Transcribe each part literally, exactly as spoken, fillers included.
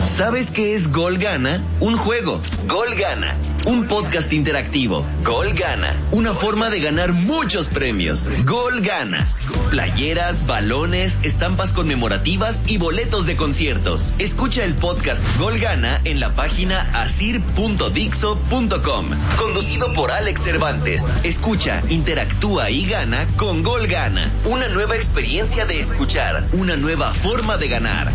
¿Sabes qué es Gol Gana? Un juego. Gol Gana. Un podcast interactivo. Gol Gana. Una forma de ganar muchos premios. Gol Gana. Playeras, balones, estampas conmemorativas y boletos de conciertos. Escucha el podcast Gol Gana en la página asir punto dixo punto com. Conducido por Alex Cervantes. Escucha, interactúa y gana con Gol Gana. Una nueva experiencia de escuchar. Una nueva forma de ganar.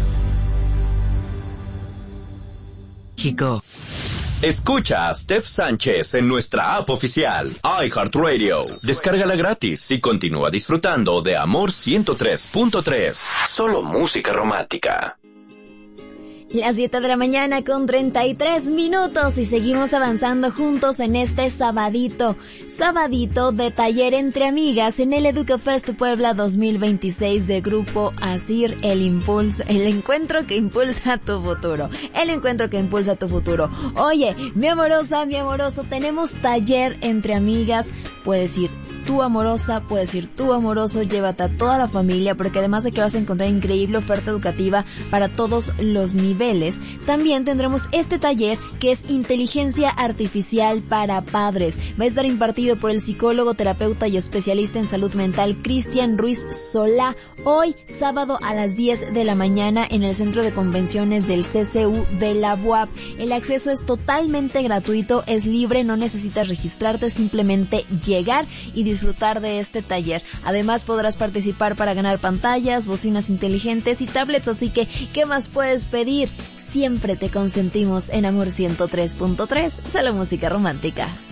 Chico. Escucha a Steph Sánchez en nuestra app oficial, iHeartRadio. Descárgala gratis y continúa disfrutando de Amor ciento tres punto tres. Solo música romántica. Las siete de la mañana con treinta y tres minutos y seguimos avanzando juntos en este sabadito, sabadito de taller entre amigas en el EducaFest Puebla dos mil veintiséis de Grupo Asir, el impulso, el encuentro que impulsa tu futuro, el encuentro que impulsa tu futuro. Oye, mi amorosa, mi amoroso, tenemos taller entre amigas, puedes ir tu amorosa, puedes ir tu amoroso, llévate a toda la familia, porque además de que vas a encontrar increíble oferta educativa para todos los niveles, también tendremos este taller que es Inteligencia Artificial para Padres. Va a estar impartido por el psicólogo, terapeuta y especialista en salud mental Cristian Ruiz Solá, hoy sábado a las diez de la mañana en el Centro de Convenciones del C C U de la U A P. El acceso es totalmente gratuito, es libre, no necesitas registrarte, simplemente llegar y disfrutar de este taller. Además podrás participar para ganar pantallas, bocinas inteligentes y tablets, así que ¿qué más puedes pedir? Siempre te consentimos en Amor ciento tres punto tres, solo música romántica.